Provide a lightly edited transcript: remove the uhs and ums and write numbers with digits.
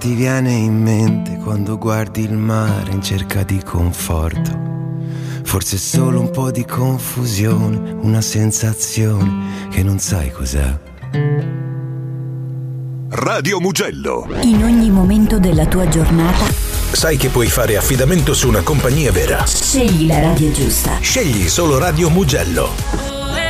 Ti viene in mente quando guardi il mare in cerca di conforto? Forse solo un po' di confusione, una sensazione che non sai cos'è. Radio Mugello. In ogni momento della tua giornata sai che puoi fare affidamento su una compagnia vera. Scegli la radio giusta. Scegli solo Radio Mugello.